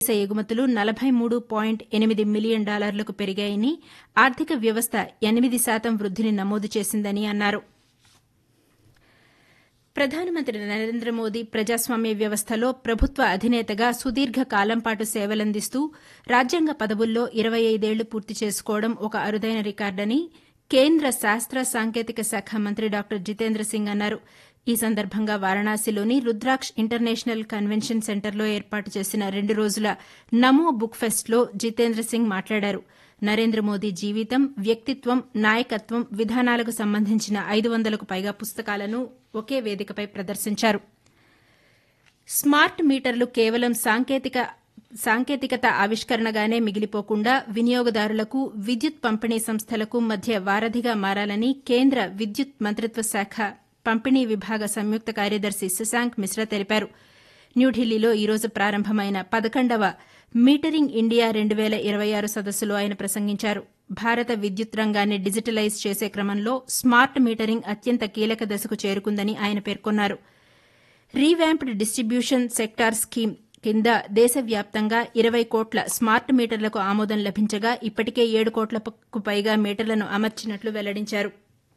దేశ ఎగుమతులు $43.8 మిలియన్ పెరిగాయని, ఆర్థిక వ్యవస్థ 8% వృద్దిని నమోదు చేసిందని అన్నారు. ప్రధానమంత్రి నరేంద్ర మోదీ ప్రజాస్వామ్య వ్యవస్థలో ప్రభుత్వ అధినేతగా సుదీర్ఘ కాలం పాటు సేవలందిస్తూ రాజ్యాంగ పదవుల్లో 25 ఏళ్లు పూర్తి చేసుకోవడం ఒక అరుదైన రికార్డని కేంద్ర శాస్త్ర సాంకేతిక శాఖ మంత్రి డాక్టర్ జితేంద్ర సింగ్ అన్నారు. ఈ సందర్భంగా వారణాసిలోని రుద్రాక్ష్ ఇంటర్నేషనల్ కన్వెన్షన్ సెంటర్లో ఏర్పాటు చేసిన 2 రోజుల నమో బుక్ ఫెస్ట్లో జితేంద్ర సింగ్ మాట్లాడారు. నరేంద్ర మోదీ జీవితం, వ్యక్తిత్వం, నాయకత్వం, విధానాలకు సంబంధించిన 500కు పైగా పుస్తకాలను ఒకే వేదికపై ప్రదర్శించారు. స్మార్ట్ మీటర్లు కేవలం సాంకేతికత ఆవిష్కరణగానే మిగిలిపోకుండా వినియోగదారులకు, విద్యుత్ పంపిణీ సంస్థలకు మధ్య వారధిగా మారాలని కేంద్ర విద్యుత్ మంత్రిత్వ శాఖ పంపిణీ విభాగ సంయుక్త కార్యదర్శి శశాంక్ మిశ్రా తెలిపారు. న్యూఢిల్లీలో ఈ రోజు ప్రారంభమైన 11వ మీటరింగ్ ఇండియా 2026 సదస్సులో ఆయన ప్రసంగించారు. భారత విద్యుత్ రంగాన్ని డిజిటలైజ్ చేసే క్రమంలో స్మార్ట్ మీటరింగ్ అత్యంత కీలక దశకు చేరుకుందని ఆయన పేర్కొన్నారు. రీవ్యాంప్డ్ డిస్టిబ్యూషన్ సెక్టార్ స్కీమ్ కింద దేశవ్యాప్తంగా 20 కోట్ల స్మార్ట్ మీటర్లకు ఆమోదం లభించగా ఇప్పటికే 7 కోట్లకు పైగా మీటర్లను అమర్చినట్లు వెల్లడించారు.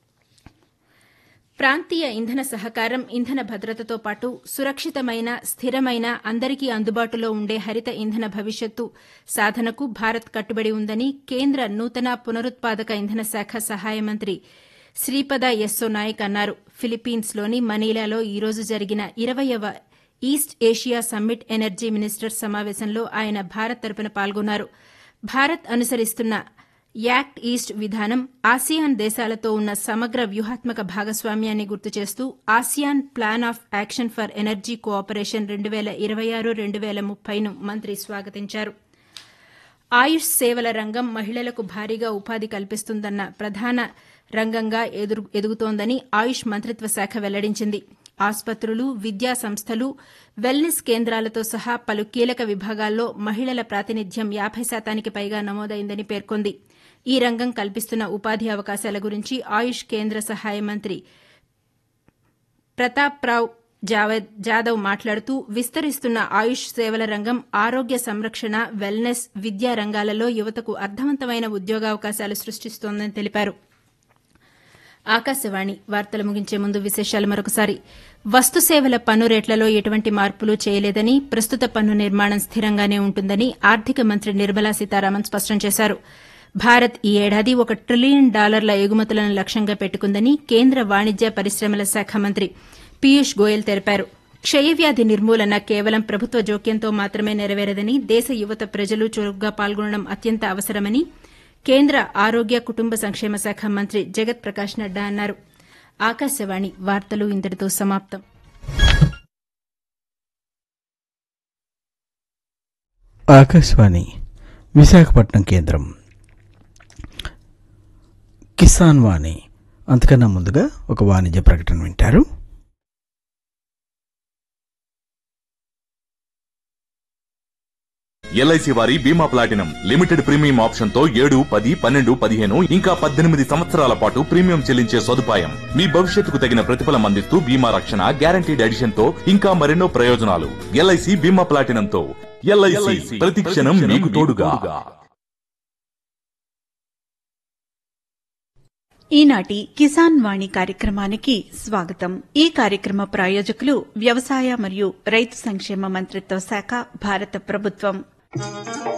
ప్రాంతీయ ఇంధన సహకారం, ఇంధన భద్రతతో పాటు సురక్షితమైన, స్థిరమైన, అందరికీ అందుబాటులో ఉండే హరిత ఇంధన భవిష్యత్తు సాధనకు భారత్ కట్టుబడి ఉందని కేంద్ర నూతన పునరుత్పాదక ఇంధన శాఖ సహాయ మంత్రి శ్రీపద యెస్సో నాయక్ అన్నారు. ఫిలిప్పీన్స్లోని మనీలాలో ఈ రోజు జరిగిన 20వ east Asia summit energy ministers సమావేశంలో ఆయన భారత్ తరపున పాల్గొన్నారు. భారత్ అనుసరిస్తున్న యాక్ట్ ఈస్ట్ విధానం ఆసియాన్ దేశాలతో ఉన్న సమగ్ర వ్యూహాత్మక భాగస్వామ్యాన్ని గుర్తు చేస్తూ ASEAN plan of action for energy cooperation 2026-2030ను మంత్రి స్వాగతించారు. ఆయుష్ సేవల రంగం మహిళలకు భారీగా ఉపాధి కల్పిస్తుందన్న ప్రధాన రంగంగా ఎదుగుతోందని ఆయుష్ మంత్రిత్వ శాఖ వెల్లడించింది. ఆసుపత్రులు, విద్యా సంస్థలు, వెల్నెస్ కేంద్రాలతో సహా పలు కీలక విభాగాల్లో మహిళల ప్రాతినిధ్యం 50% పైగా నమోదైందని పేర్కొంది. ఈ రంగం కల్పిస్తున్న ఉపాధి అవకాశాల గురించి ఆయుష్ కేంద్ర సహాయ మంత్రి ప్రతాప్రావ్ జాదవ్ మాట్లాడుతూ విస్తరిస్తున్న ఆయుష్ సేవల రంగం ఆరోగ్య సంరక్షణ, వెల్నెస్, విద్యా రంగాలలో యువతకు అర్థవంతమైన ఉద్యోగావకాశాలు సృష్టిస్తోందని తెలిపారు. ఆకాశవాణి వార్తలు ముగించే ముందు విశేషాలు మరొకసారి. వస్తుసేవల పన్ను రేట్లలో ఎటువంటి మార్పులు చేయలేదని, ప్రస్తుత పన్ను నిర్మాణం స్థిరంగానే ఉంటుందని ఆర్థిక మంత్రి నిర్మలా సీతారామన్ స్పష్టం చేశారు. భారత్ ఈ ఏడాది $1 ట్రిలియన్ ఎగుమతులను లక్ష్యంగా పెట్టుకుందని కేంద్ర వాణిజ్య పరిశ్రమల శాఖ మంత్రి పీయూష్ గోయల్ తెలిపారు. క్షయవ్యాధి నిర్మూలన కేవలం ప్రభుత్వ జోక్యంతో మాత్రమే నెరవేరదని, దేశ యువత ప్రజలు చురుగ్గా పాల్గొనడం అత్యంత అవసరమని కేంద్ర ఆరోగ్య కుటుంబ సంక్షేమ శాఖ మంత్రి జగత్ ప్రకాష్ నడ్డా అన్నారు. ఆకాశవాణి వార్తలు ఇంతటితో సమాప్తం. ఆకాశవాణి విశాఖపట్నం కేంద్రం. కిసాన్ వాణి. అంతకన్నా ముందుగా ఒక వాణిజ్య ప్రకటన వింటారు. ఎల్ఐసి వారి బీమా ప్లాటినం లిమిటెడ్ ప్రీమియం ఆప్షన్ తో 7, 10, 12, 15 ఇంకా 18 సంవత్సరాల పాటు ప్రీమియం చెల్లించే సదుపాయం. మీ భవిష్యత్తుకు తగిన ప్రతిఫలం అందిస్తూ బీమా రక్షణ, గ్యారంటీడ్ ఎడిషన్ తో ఇంకా మరెన్నో ప్రయోజనాలు. ఎల్ఐసి బీమా ప్లాటినం తో. ఎల్ఐసి ప్రతి క్షణం మీకు తోడుగా. ఈనాటి కిసాన్ వాణి కార్యక్రమానికి స్వాగతం. ఈ కార్యక్రమ ప్రాయోజకులు వ్యవసాయ మరియు రైతు సంక్షేమ మంత్రిత్వ శాఖ, భారత ప్రభుత్వం.